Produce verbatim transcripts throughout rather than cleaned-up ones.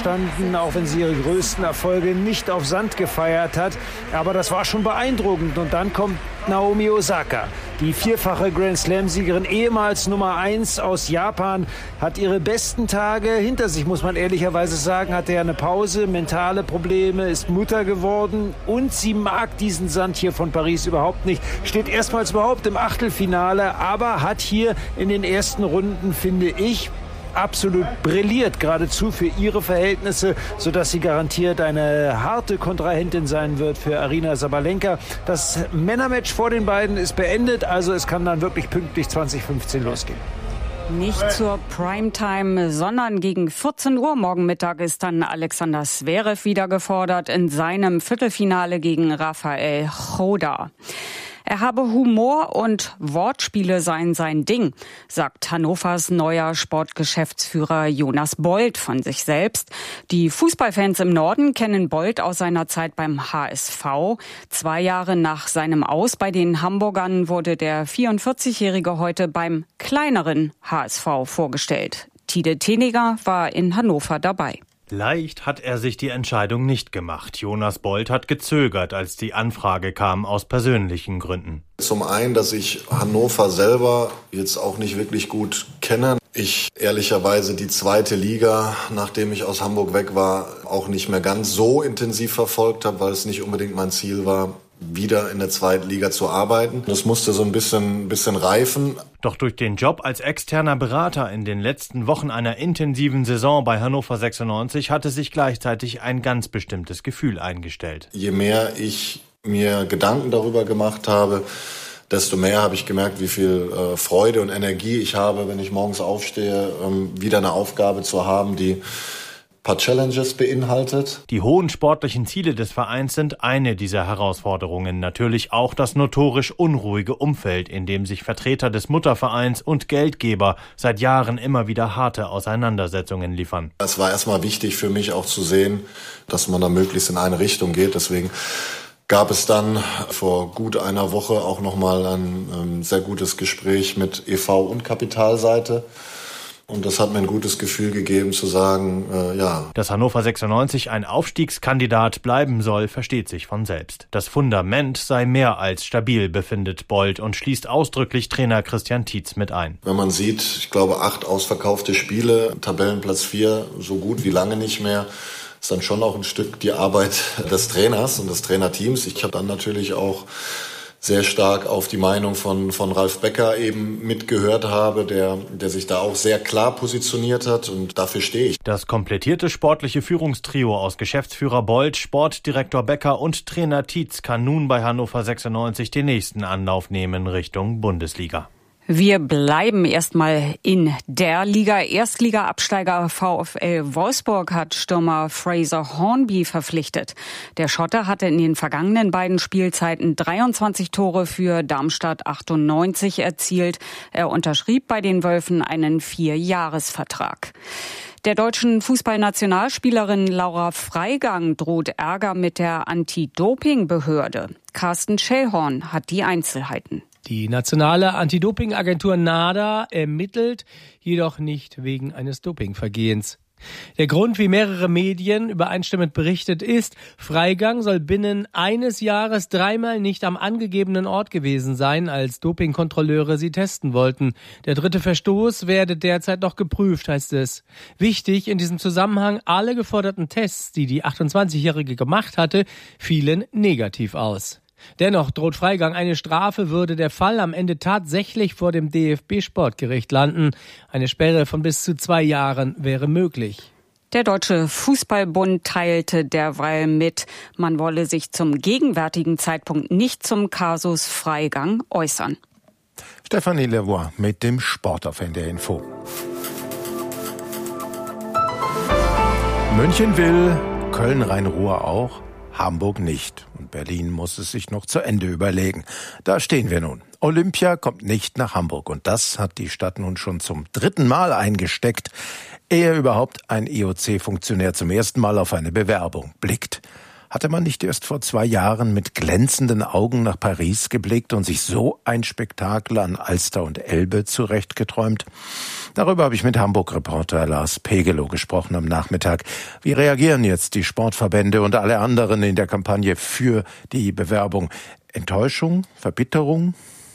gestanden, auch wenn sie ihre größten Erfolge nicht auf Sand gefeiert hat. Aber das war schon beeindruckend. Und dann kommt Naomi Osaka, die vierfache Grand-Slam-Siegerin, ehemals Nummer eins aus Japan, hat ihre besten Tage hinter sich, muss man ehrlicherweise sagen, hatte ja eine Pause, mentale Probleme, ist Mutter geworden und sie mag diesen Sand hier von Paris überhaupt nicht. Steht erstmals überhaupt im Achtelfinale, aber hat hier in den ersten Runden, finde ich, absolut brilliert, geradezu für ihre Verhältnisse, sodass sie garantiert eine harte Kontrahentin sein wird für Aryna Sabalenka. Das Männermatch vor den beiden ist beendet, also es kann dann wirklich pünktlich zwanzig fünfzehn losgehen. Nicht zur Primetime, sondern gegen vierzehn Uhr morgen Mittag ist dann Alexander Zverev wieder gefordert in seinem Viertelfinale gegen Rafael Chodar. Er habe Humor und Wortspiele seien sein Ding, sagt Hannovers neuer Sportgeschäftsführer Jonas Bold von sich selbst. Die Fußballfans im Norden kennen Bold aus seiner Zeit beim H S V. Zwei Jahre nach seinem Aus bei den Hamburgern wurde der vierundvierzigjährige heute beim kleineren H S V vorgestellt. Tide Teniger war in Hannover dabei. Leicht hat er sich die Entscheidung nicht gemacht. Jonas Bold hat gezögert, als die Anfrage kam, aus persönlichen Gründen. Zum einen, dass ich Hannover selber jetzt auch nicht wirklich gut kenne. Ich ehrlicherweise die zweite Liga, nachdem ich aus Hamburg weg war, auch nicht mehr ganz so intensiv verfolgt habe, weil es nicht unbedingt mein Ziel war, wieder in der zweiten Liga zu arbeiten. Das musste so ein bisschen, bisschen reifen. Doch durch den Job als externer Berater in den letzten Wochen einer intensiven Saison bei Hannover sechsundneunzig hatte sich gleichzeitig ein ganz bestimmtes Gefühl eingestellt. Je mehr ich mir Gedanken darüber gemacht habe, desto mehr habe ich gemerkt, wie viel äh, Freude und Energie ich habe, wenn ich morgens aufstehe, ähm, wieder eine Aufgabe zu haben, die paar Challenges beinhaltet. Die hohen sportlichen Ziele des Vereins sind eine dieser Herausforderungen. Natürlich auch das notorisch unruhige Umfeld, in dem sich Vertreter des Muttervereins und Geldgeber seit Jahren immer wieder harte Auseinandersetzungen liefern. Es war erstmal wichtig für mich auch zu sehen, dass man da möglichst in eine Richtung geht. Deswegen gab es dann vor gut einer Woche auch nochmal ein ähm, sehr gutes Gespräch mit E V und Kapitalseite. Und das hat mir ein gutes Gefühl gegeben zu sagen, äh, ja. Dass Hannover sechsundneunzig ein Aufstiegskandidat bleiben soll, versteht sich von selbst. Das Fundament sei mehr als stabil, befindet Bold und schließt ausdrücklich Trainer Christian Tietz mit ein. Wenn man sieht, ich glaube, acht ausverkaufte Spiele, Tabellenplatz vier, so gut wie lange nicht mehr, ist dann schon auch ein Stück die Arbeit des Trainers und des Trainerteams. Ich habe dann natürlich auch sehr stark auf die Meinung von von Ralf Becker eben mitgehört habe, der der sich da auch sehr klar positioniert hat und dafür stehe ich. Das komplettierte sportliche Führungstrio aus Geschäftsführer Bold, Sportdirektor Becker und Trainer Tietz kann nun bei Hannover sechsundneunzig den nächsten Anlauf nehmen Richtung Bundesliga. Wir bleiben erstmal in der Liga. Erstliga-Absteiger VfL Wolfsburg hat Stürmer Fraser Hornby verpflichtet. Der Schotte hatte in den vergangenen beiden Spielzeiten dreiundzwanzig Tore für Darmstadt achtundneunzig erzielt. Er unterschrieb bei den Wölfen einen Vierjahresvertrag. Der deutschen Fußballnationalspielerin Laura Freigang droht Ärger mit der Anti-Doping-Behörde. Carsten Schellhorn hat die Einzelheiten. Die nationale Anti-Doping-Agentur NADA ermittelt, jedoch nicht wegen eines Dopingvergehens. Der Grund, wie mehrere Medien übereinstimmend berichtet, ist, Freigang soll binnen eines Jahres dreimal nicht am angegebenen Ort gewesen sein, als Dopingkontrolleure sie testen wollten. Der dritte Verstoß werde derzeit noch geprüft, heißt es. Wichtig in diesem Zusammenhang, alle geforderten Tests, die die achtundzwanzigjährige gemacht hatte, fielen negativ aus. Dennoch droht Freigang eine Strafe, würde der Fall am Ende tatsächlich vor dem D F B-Sportgericht landen. Eine Sperre von bis zu zwei Jahren wäre möglich. Der Deutsche Fußballbund teilte derweil mit, man wolle sich zum gegenwärtigen Zeitpunkt nicht zum Kasus Freigang äußern. Stefanie Leroy mit dem Sport auf N D R Info. München will, Köln-Rhein-Ruhr auch, Hamburg nicht. Und Berlin muss es sich noch zu Ende überlegen. Da stehen wir nun. Olympia kommt nicht nach Hamburg. Und das hat die Stadt nun schon zum dritten Mal eingesteckt, ehe überhaupt ein I O C-Funktionär zum ersten Mal auf eine Bewerbung blickt. Hatte man nicht erst vor zwei Jahren mit glänzenden Augen nach Paris geblickt und sich so ein Spektakel an Alster und Elbe zurechtgeträumt? Darüber habe ich mit Hamburg-Reporter Lars Pegelow gesprochen am Nachmittag. Wie reagieren jetzt die Sportverbände und alle anderen in der Kampagne für die Bewerbung? Enttäuschung? Verbitterung?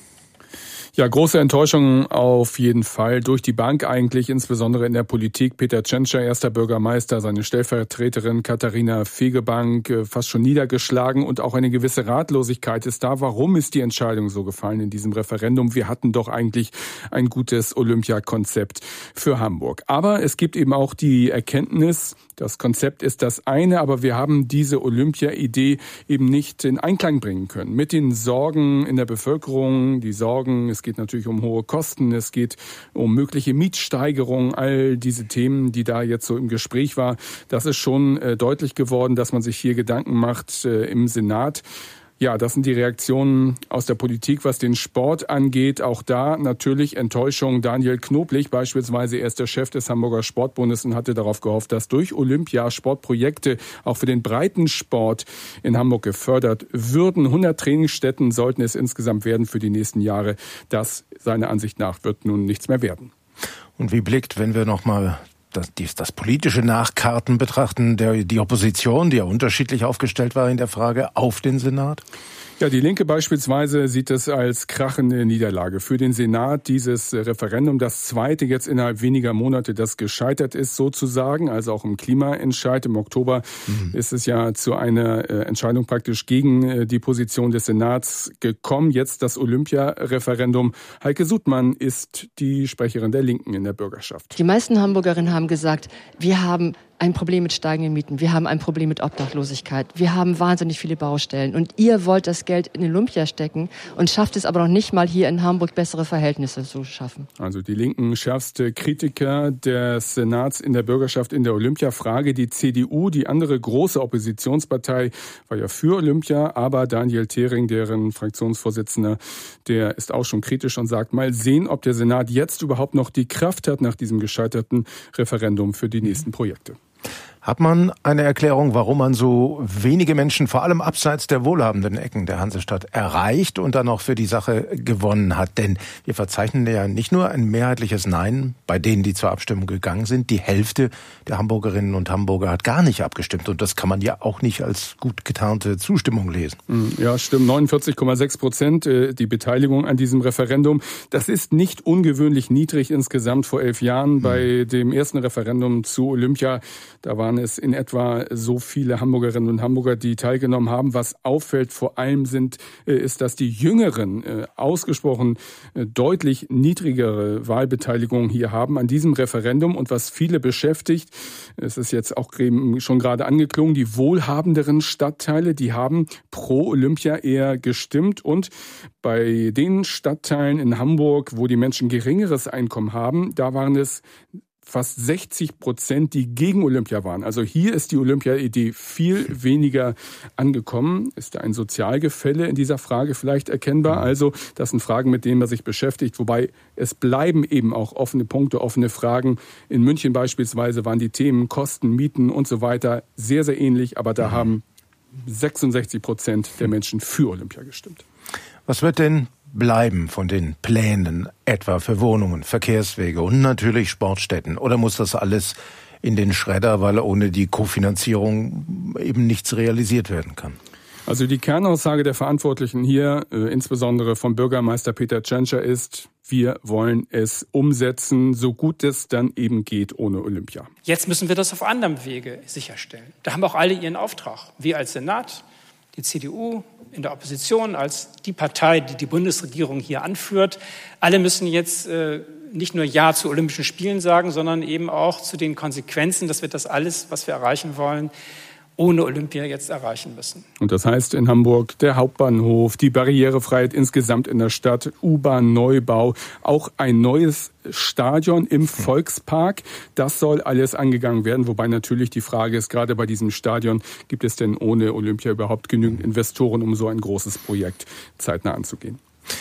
Ja, große Enttäuschung auf jeden Fall durch die Bank eigentlich, insbesondere in der Politik. Peter Tschentscher, erster Bürgermeister, seine Stellvertreterin Katharina Fegebank fast schon niedergeschlagen und auch eine gewisse Ratlosigkeit ist da. Warum ist die Entscheidung so gefallen in diesem Referendum? Wir hatten doch eigentlich ein gutes Olympiakonzept für Hamburg. Aber es gibt eben auch die Erkenntnis, das Konzept ist das eine, aber wir haben diese Olympia-Idee eben nicht in Einklang bringen können mit den Sorgen in der Bevölkerung, die Sorgen, es geht natürlich um hohe Kosten, es geht um mögliche Mietsteigerungen, all diese Themen, die da jetzt so im Gespräch war. Das ist schon äh, deutlich geworden, dass man sich hier Gedanken macht äh, im Senat. Ja, das sind die Reaktionen aus der Politik, was den Sport angeht. Auch da natürlich Enttäuschung. Daniel Knoblich beispielsweise, er ist der Chef des Hamburger Sportbundes und hatte darauf gehofft, dass durch Olympia Sportprojekte auch für den Breitensport in Hamburg gefördert würden. hundert Trainingsstätten sollten es insgesamt werden für die nächsten Jahre. Das, seiner Ansicht nach, wird nun nichts mehr werden. Und wie blickt, wenn wir nochmal Das, das politische Nachkarten betrachten, der, die Opposition, die ja unterschiedlich aufgestellt war in der Frage, auf den Senat? Ja, die Linke beispielsweise sieht es als krachende Niederlage für den Senat, dieses Referendum. Das zweite jetzt innerhalb weniger Monate, das gescheitert ist sozusagen, also auch im Klimaentscheid. Im Oktober mhm. ist es ja zu einer Entscheidung praktisch gegen die Position des Senats gekommen. Jetzt das Olympia-Referendum. Heike Sudmann ist die Sprecherin der Linken in der Bürgerschaft. Die meisten Hamburgerinnen haben gesagt, wir haben ein Problem mit steigenden Mieten, wir haben ein Problem mit Obdachlosigkeit, wir haben wahnsinnig viele Baustellen und ihr wollt das Geld in Olympia stecken und schafft es aber noch nicht mal hier in Hamburg bessere Verhältnisse zu schaffen. Also die Linken schärfste Kritiker des Senats in der Bürgerschaft in der Olympia-Frage. Die C D U, die andere große Oppositionspartei, war ja für Olympia, aber Daniel Thering, deren Fraktionsvorsitzender, der ist auch schon kritisch und sagt, mal sehen, ob der Senat jetzt überhaupt noch die Kraft hat nach diesem gescheiterten Referendum für die nächsten Projekte. Hat man eine Erklärung, warum man so wenige Menschen, vor allem abseits der wohlhabenden Ecken der Hansestadt, erreicht und dann auch für die Sache gewonnen hat? Denn wir verzeichnen ja nicht nur ein mehrheitliches Nein bei denen, die zur Abstimmung gegangen sind. Die Hälfte der Hamburgerinnen und Hamburger hat gar nicht abgestimmt. Und das kann man ja auch nicht als gut getarnte Zustimmung lesen. Ja, stimmt. neunundvierzig Komma sechs Prozent die Beteiligung an diesem Referendum. Das ist nicht ungewöhnlich niedrig insgesamt vor elf Jahren. Mhm. Bei dem ersten Referendum zu Olympia, da waren es in etwa so viele Hamburgerinnen und Hamburger, die teilgenommen haben. Was auffällt vor allem sind, ist, dass die Jüngeren ausgesprochen deutlich niedrigere Wahlbeteiligung hier haben an diesem Referendum. Und was viele beschäftigt, es ist jetzt auch schon gerade angeklungen, die wohlhabenderen Stadtteile, die haben pro Olympia eher gestimmt. Und bei den Stadtteilen in Hamburg, wo die Menschen geringeres Einkommen haben, da waren es fast sechzig Prozent, die gegen Olympia waren. Also hier ist die Olympia-Idee viel weniger angekommen. Ist da ein Sozialgefälle in dieser Frage vielleicht erkennbar? Also das sind Fragen, mit denen man sich beschäftigt. Wobei es bleiben eben auch offene Punkte, offene Fragen. In München beispielsweise waren die Themen Kosten, Mieten und so weiter sehr, sehr ähnlich. Aber da haben sechsundsechzig Prozent der Menschen für Olympia gestimmt. Was wird denn bleiben von den Plänen, etwa für Wohnungen, Verkehrswege und natürlich Sportstätten? Oder muss das alles in den Schredder, weil ohne die Kofinanzierung eben nichts realisiert werden kann? Also die Kernaussage der Verantwortlichen hier, äh, insbesondere vom Bürgermeister Peter Tschentscher, ist, wir wollen es umsetzen, so gut es dann eben geht ohne Olympia. Jetzt müssen wir das auf anderem Wege sicherstellen. Da haben auch alle ihren Auftrag. Wir als Senat, die C D U in der Opposition als die Partei, die die Bundesregierung hier anführt. Alle müssen jetzt äh, nicht nur Ja zu Olympischen Spielen sagen, sondern eben auch zu den Konsequenzen, dass wir das alles, was wir erreichen wollen, ohne Olympia jetzt erreichen müssen. Und das heißt in Hamburg der Hauptbahnhof, die Barrierefreiheit insgesamt in der Stadt, U-Bahn-Neubau, auch ein neues Stadion im Volkspark. Das soll alles angegangen werden, wobei natürlich die Frage ist, gerade bei diesem Stadion, gibt es denn ohne Olympia überhaupt genügend Investoren, um so ein großes Projekt zeitnah anzugehen?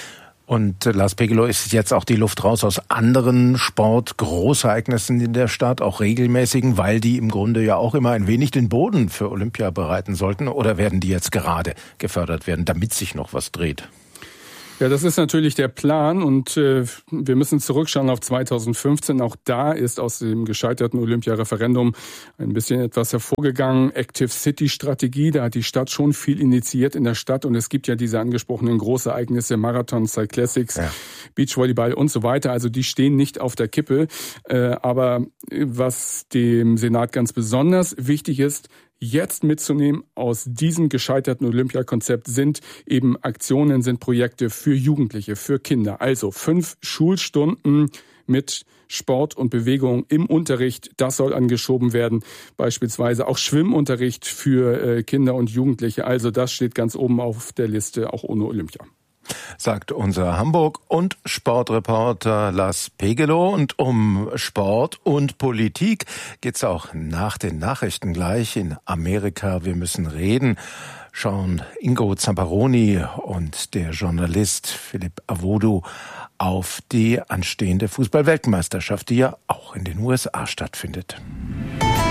Und äh, Lars Pegelow, ist jetzt auch die Luft raus aus anderen Sport-Großereignissen in der Stadt, auch regelmäßigen, weil die im Grunde ja auch immer ein wenig den Boden für Olympia bereiten sollten? Oder werden die jetzt gerade gefördert werden, damit sich noch was dreht? Ja, das ist natürlich der Plan und äh, wir müssen zurückschauen auf zweitausendfünfzehn. Auch da ist aus dem gescheiterten Olympia-Referendum ein bisschen etwas hervorgegangen. Active City Strategie, da hat die Stadt schon viel initiiert in der Stadt und es gibt ja diese angesprochenen Großereignisse, Marathon, Cyclassics, ja. Beachvolleyball und so weiter. Also die stehen nicht auf der Kippe. Äh, aber was dem Senat ganz besonders wichtig ist, jetzt mitzunehmen aus diesem gescheiterten Olympiakonzept sind eben Aktionen, sind Projekte für Jugendliche, für Kinder. Also fünf Schulstunden mit Sport und Bewegung im Unterricht, das soll angeschoben werden. Beispielsweise auch Schwimmunterricht für Kinder und Jugendliche. Also das steht ganz oben auf der Liste, auch ohne Olympia. Sagt unser Hamburg- und Sportreporter Lars Pegelow. Und um Sport und Politik geht's auch nach den Nachrichten gleich in Amerika. Wir müssen reden. Schauen Ingo Zamparoni und der Journalist Philipp Avodu auf die anstehende Fußball-Weltmeisterschaft, die ja auch in den U S A stattfindet.